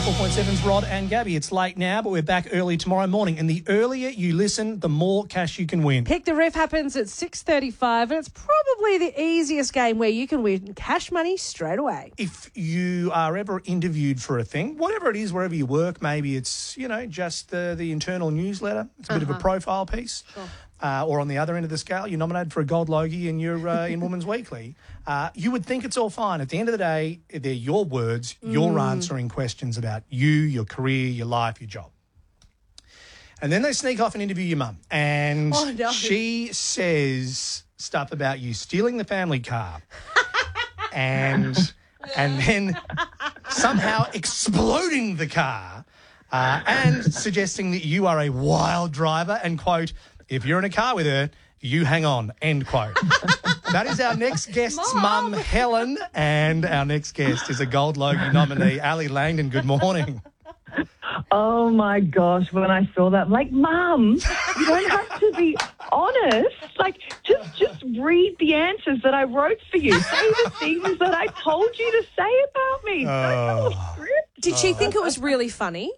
94.7's Rod and Gabby. It's late now, but we're back early tomorrow morning. And the earlier you listen, the more cash you can win. Pick the Ref happens at 6:35, and it's probably the easiest game where you can win cash money straight away. If you are ever interviewed for a thing, whatever it is, wherever you work, maybe it's, just the internal newsletter. It's a bit of a profile piece. Sure. Or on the other end of the scale, you're nominated for a Gold Logie and you're in Women's Weekly. You would think it's all fine. At the end of the day, they're your words. You're answering questions about you, your career, your life, your job. And then they sneak off and interview your mum. And she says stuff about you stealing the family car and then somehow exploding the car and suggesting that you are a wild driver and, quote, if you're in a car with her, you hang on, end quote. That is our next guest's mum, Helen, and our next guest is a Gold Logie nominee, Ali Langdon. Good morning. Oh, my gosh, when I saw that, I'm like, Mum, you don't have to be honest. Like, just read the answers that I wrote for you. Say the things that I told you to say about me. Don't know a script. Did she think it was really funny?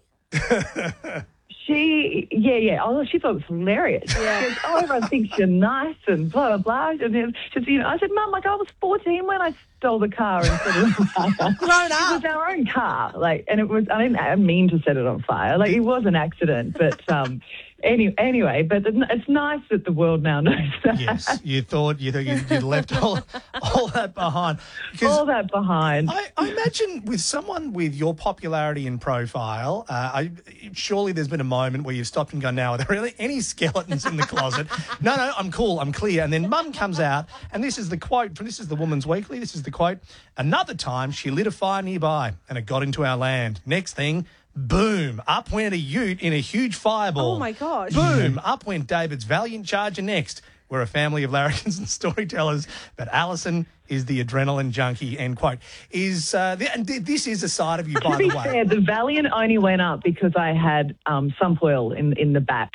Yeah. Oh, she thought it was hilarious. Yeah. She goes, everyone thinks you're nice and blah, blah, blah. And then I said, Mum, I was 14 when I stole the car and set it on fire. Grown up. It was our own car. And it was, I didn't mean to set it on fire. It was an accident. But anyway, but it's nice that the world now knows that. Yes, you thought you'd left all that behind. All that behind. I imagine with someone with your popularity and profile, surely there's been a moment where you've stopped and gone, now, are there really any skeletons in the closet? No, I'm cool, I'm clear. And then Mum comes out, and this is the quote, this is the Woman's Weekly, this is the quote, another time she lit a fire nearby and it got into our land. Next thing, boom, up went a ute in a huge fireball. Oh, my gosh. Boom, up went David's valiant charger next. We're a family of larrikins and storytellers, but Alison is the adrenaline junkie, end quote. This is a side of you, by the way. To be fair, the Valiant only went up because I had sump oil in the back.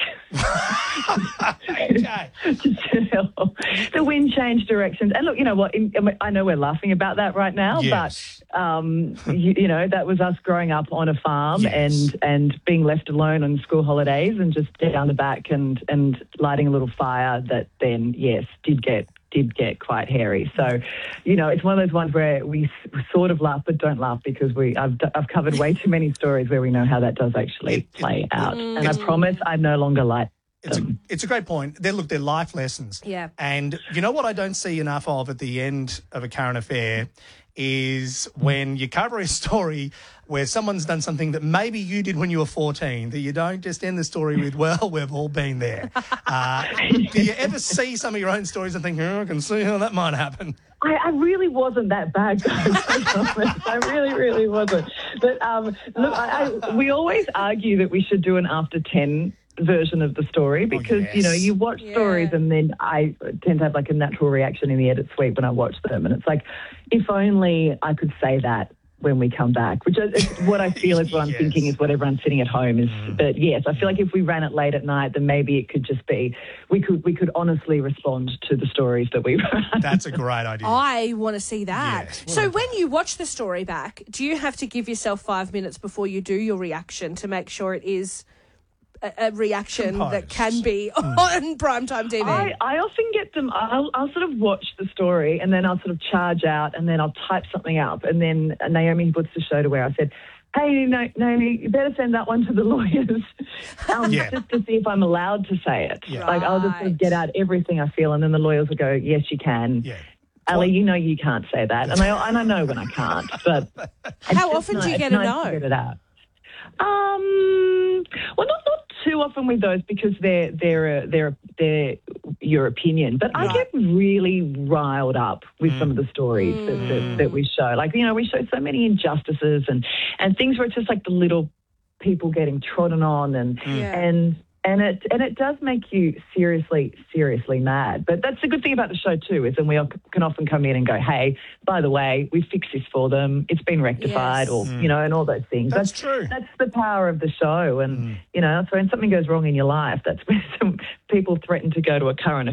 Okay. The wind changed directions. And look, you know what? I know we're laughing about that right now, yes. but, that was us growing up on a farm yes. and being left alone on school holidays and just down the back and lighting a little fire that then, yes, did get quite hairy. So, it's one of those ones where we sort of laugh but don't laugh because I've covered way too many stories where we know how that does actually play out. And I promise I no longer like them. It's a great point. They're life lessons. Yeah. And you know what I don't see enough of at the end of a current affair is when you cover a story where someone's done something that maybe you did when you were 14, that you don't just end the story with, well, we've all been there. Do you ever see some of your own stories and think, I can see how that might happen? I really wasn't that bad, guys. I really, really wasn't. But look, we always argue that we should do an after 10 version of the story because, you watch stories and then I tend to have like a natural reaction in the edit suite when I watch them. And it's like, if only I could say that when we come back, which is what I feel is what I'm thinking is what everyone sitting at home is. But yes, I feel like if we ran it late at night, then maybe it could just be, we could honestly respond to the stories that we run. That's a great idea. I want to see that. Yes. So when you watch the story back, do you have to give yourself 5 minutes before you do your reaction to make sure it is a reaction that can be on primetime TV? I often get them, I'll sort of watch the story and then I'll sort of charge out and then I'll type something up. And then Naomi puts the show to where I said, hey, Naomi, you better send that one to the lawyers just to see if I'm allowed to say it. Yeah. Like I'll just sort of get out everything I feel and then the lawyers will go, yes, you can. Yeah. Ali, you know you can't say that. And I know when I can't. But how often do you get a no? To get it out. Well, not too often with those because they're your opinion. But I get really riled up with some of the stories that we show. Like, we show so many injustices and things where it's just like the little people getting trodden on and it does make you seriously mad. But that's the good thing about the show too, is then we can often come in and go, hey, by the way, we fixed this for them. It's been rectified or, and all those things. That's true. That's the power of the show. And, so when something goes wrong in your life, that's when some people threaten to go to a current